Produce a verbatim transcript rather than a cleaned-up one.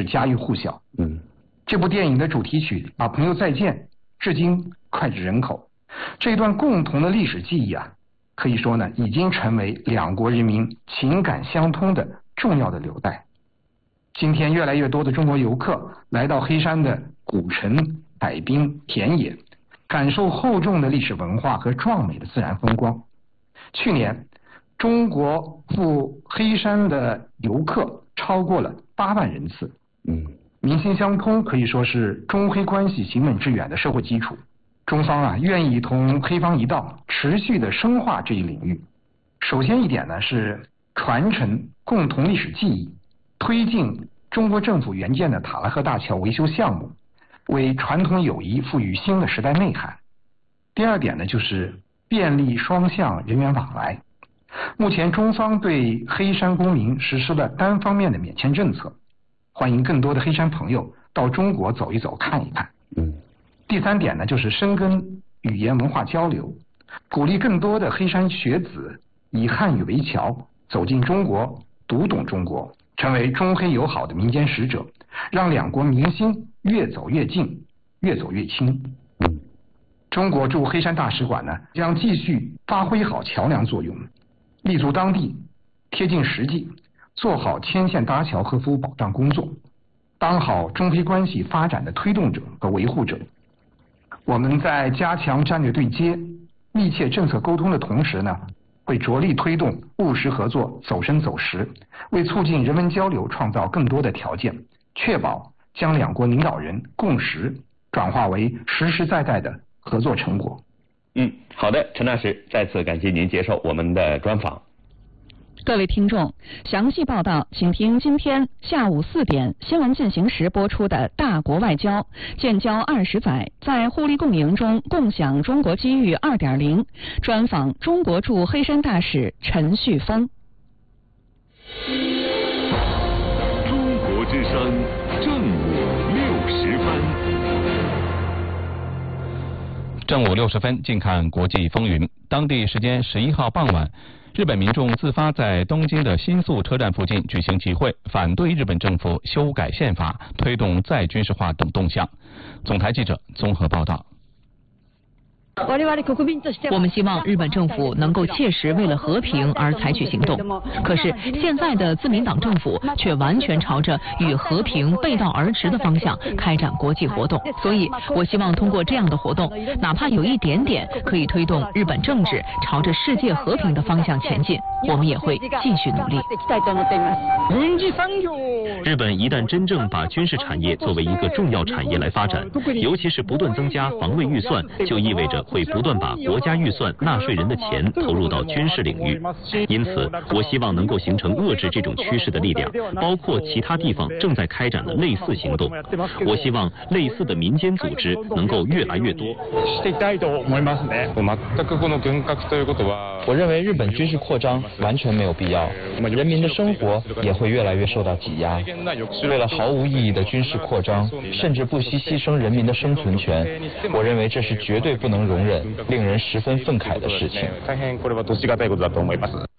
家喻户晓。 嗯， 这部电影的主题曲《啊朋友再见》至今脍炙人口。这段共同的历史记忆啊，可以说呢，已经成为两国人民情感相通的重要的纽带。今天越来越多的中国游客来到黑山的古城、海滨、田野，感受厚重的历史文化和壮美的自然风光。去年，中国赴黑山的游客超过了八万人次。 嗯， 民心相通可以说是中黑关系行稳致远的社会基础。中方啊，愿意同黑方一道持续的深化这一领域。首先一点呢，是传承共同历史记忆，推进中国政府援建的塔拉赫大桥维修项目，为传统友谊赋予新的时代内涵。第二点呢，就是便利双向人员往来。目前中方对黑山公民实施了单方面的免签政策，欢迎更多的黑山朋友到中国走一走看一看。 嗯。 第三点呢，就是深耕语言文化交流，鼓励更多的黑山学子以汉语为桥，走进中国，读懂中国，成为中黑友好的民间使者，让两国民心越走越近，越走越亲。中国驻黑山大使馆呢，将继续发挥好桥梁作用，立足当地，贴近实际，做好牵线搭桥和服务保障工作，当好中黑关系发展的推动者和维护者。我们在加强战略对接、密切政策沟通的同时呢，会着力推动务实合作走深走实，为促进人文交流创造更多的条件，确保将两国领导人共识转化为实实在在的合作成果。 嗯，好的，陈大使，再次感谢您接受我们的专访。 各位听众，详细报道请听今天下午四点新闻进行时播出的《大国外交》，建交二十载，在互利共赢中共享中国机遇二点零，专访中国驻黑山大使陈旭峰。 中国之声正午六十分。 正午六十分，近看国际风云。当地时间十一号傍晚，日本民众自发在东京的新宿车站附近举行集会，反对日本政府修改宪法、推动再军事化等动向。总台记者综合报道。 我们希望日本政府能够切实为了和平而采取行动，可是现在的自民党政府却完全朝着与和平背道而驰的方向开展国际活动，所以我希望通过这样的活动，哪怕有一点点可以推动日本政治朝着世界和平的方向前进，我们也会继续努力。 日本一旦真正把军事产业作为一个重要产业来发展，尤其是不断增加防卫预算，就意味着会不断把国家预算纳税人的钱投入到军事领域。因此，我希望能够形成遏制这种趋势的力量，包括其他地方正在开展的类似行动。我希望类似的民间组织能够越来越多。 我认为日本军事扩张完全没有必要，人民的生活也会越来越受到挤压。为了毫无意义的军事扩张，甚至不惜牺牲人民的生存权，我认为这是绝对不能容忍、令人十分愤慨的事情。